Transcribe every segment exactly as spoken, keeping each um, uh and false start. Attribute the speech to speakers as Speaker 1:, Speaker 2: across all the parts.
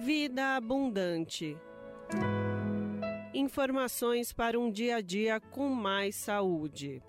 Speaker 1: Vida abundante. Informações para um dia a dia com mais saúde.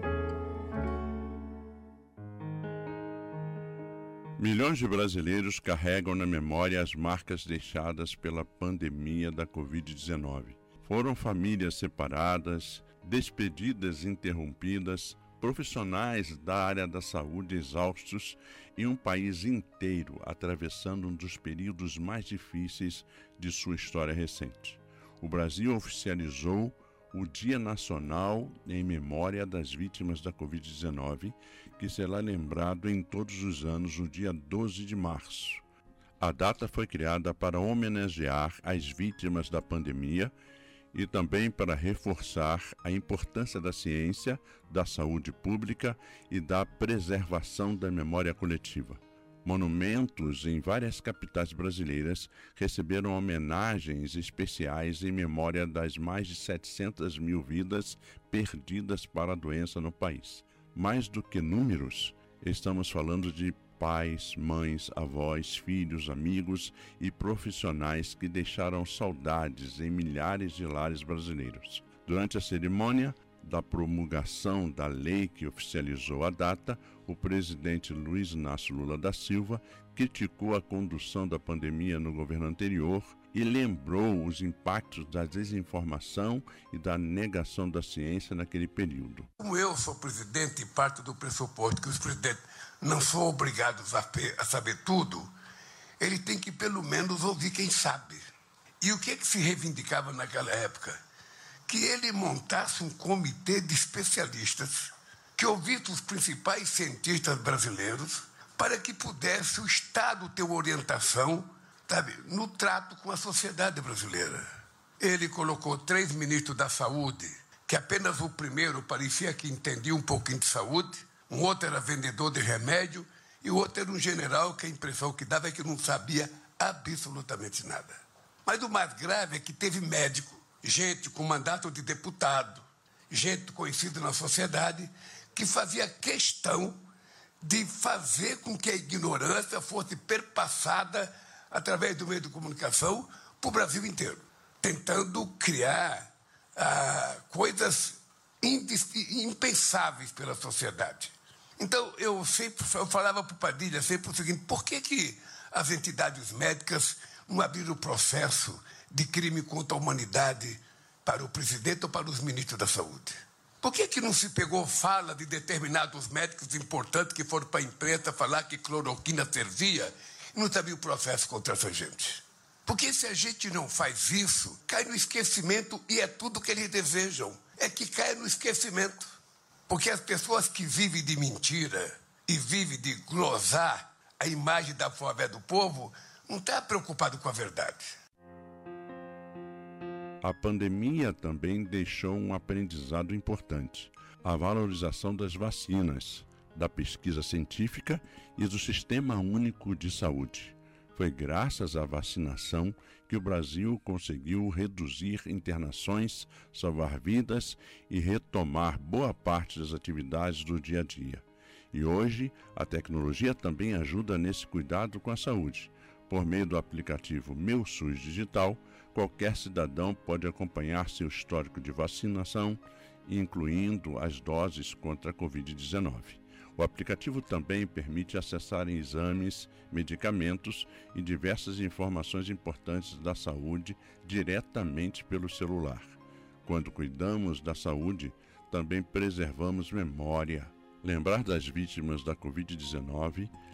Speaker 2: Milhões de brasileiros carregam na memória as marcas deixadas pela pandemia da covid dezenove. Foram famílias separadas, despedidas interrompidas, profissionais da área da saúde exaustos e um país inteiro atravessando um dos períodos mais difíceis de sua história recente. O Brasil oficializou o Dia Nacional em memória das vítimas da covid dezenove, que será lembrado em todos os anos no dia doze de março. A data foi criada para homenagear as vítimas da pandemia e também para reforçar a importância da ciência, da saúde pública e da preservação da memória coletiva. Monumentos em várias capitais brasileiras receberam homenagens especiais em memória das mais de setecentas mil vidas perdidas para a doença no país. Mais do que números, estamos falando de pais, mães, avós, filhos, amigos e profissionais que deixaram saudades em milhares de lares brasileiros. Durante a cerimônia da promulgação da lei que oficializou a data, o presidente Luiz Inácio Lula da Silva criticou a condução da pandemia no governo anterior e lembrou os impactos da desinformação e da negação da ciência naquele período.
Speaker 3: Como eu sou presidente e parto do pressuposto que os presidentes não são obrigados a, a saber tudo, ele tem que pelo menos ouvir quem sabe. E o que, é que se reivindicava naquela época? Que ele montasse um comitê de especialistas que ouvisse os principais cientistas brasileiros para que pudesse o Estado ter orientação, sabe, no trato com a sociedade brasileira. Ele colocou três ministros da saúde, que apenas o primeiro parecia que entendia um pouquinho de saúde, um outro era vendedor de remédio e o outro era um general que a impressão que dava é que não sabia absolutamente nada. Mas o mais grave é que teve médico, gente com mandato de deputado, gente conhecida na sociedade, que fazia questão de fazer com que a ignorância fosse perpassada através do meio de comunicação para o Brasil inteiro, tentando criar ah, coisas impensáveis pela sociedade. Então, eu sempre eu falava para o Padilha sempre o seguinte: por que, que as entidades médicas não abriram o processo de crime contra a humanidade para o presidente ou para os ministros da saúde? Por que, que não se pegou fala de determinados médicos importantes que foram para a imprensa falar que cloroquina servia e não sabia o processo contra essa gente? Porque se a gente não faz isso, cai no esquecimento e é tudo que eles desejam. É que caia no esquecimento. Porque as pessoas que vivem de mentira e vivem de glosar a imagem da fé do povo não estão preocupados com a verdade.
Speaker 2: A pandemia também deixou um aprendizado importante: a valorização das vacinas, da pesquisa científica e do Sistema Único de Saúde. Foi graças à vacinação que o Brasil conseguiu reduzir internações, salvar vidas e retomar boa parte das atividades do dia a dia. E hoje, a tecnologia também ajuda nesse cuidado com a saúde. Por meio do aplicativo Meu SUS Digital, qualquer cidadão pode acompanhar seu histórico de vacinação, incluindo as doses contra a covid dezenove. O aplicativo também permite acessar exames, medicamentos e diversas informações importantes da saúde diretamente pelo celular. Quando cuidamos da saúde, também preservamos memória. Lembrar das vítimas da covid dezenove